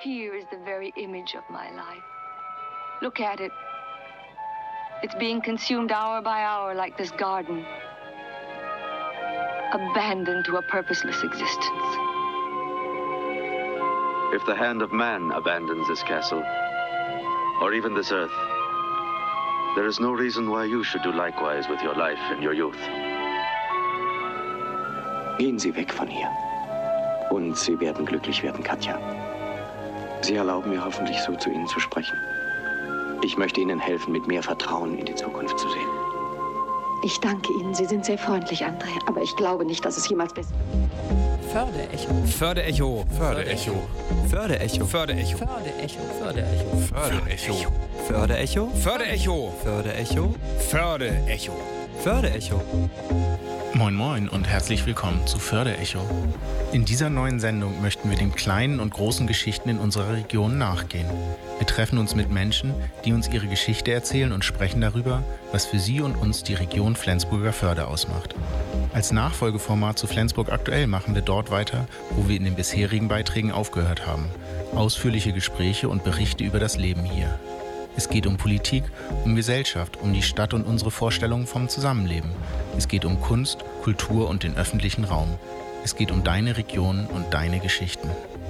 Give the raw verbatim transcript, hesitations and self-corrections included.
Fear is the very image of my life. Look at it. It's being consumed hour by hour like this garden. Abandoned to a purposeless existence. If the hand of man abandons this castle, or even this earth, there is no reason why you should do likewise with your life and your youth. Gehen Sie weg von hier. Und Sie werden glücklich werden, Katja. Sie erlauben mir hoffentlich so zu Ihnen zu sprechen. Ich möchte Ihnen helfen, mit mehr Vertrauen in die Zukunft zu sehen. Ich danke Ihnen, Sie sind sehr freundlich, André. Aber ich glaube nicht, dass es jemals besser wird. Förderecho. Förderecho. Förderecho. Förderecho. Förderecho. Förderecho. Förderecho. Förderecho. Förderecho. Förderecho. Förderecho. Förderecho. Moin Moin und herzlich willkommen zu Förderecho. In dieser neuen Sendung möchten wir den kleinen und großen Geschichten in unserer Region nachgehen. Wir treffen uns mit Menschen, die uns ihre Geschichte erzählen und sprechen darüber, was für sie und uns die Region Flensburger Förde ausmacht. Als Nachfolgeformat zu Flensburg aktuell machen wir dort weiter, wo wir in den bisherigen Beiträgen aufgehört haben. Ausführliche Gespräche und Berichte über das Leben hier. Es geht um Politik, um Gesellschaft, um die Stadt und unsere Vorstellungen vom Zusammenleben. Es geht um Kunst, Kultur und den öffentlichen Raum. Es geht um deine Region und deine Geschichten.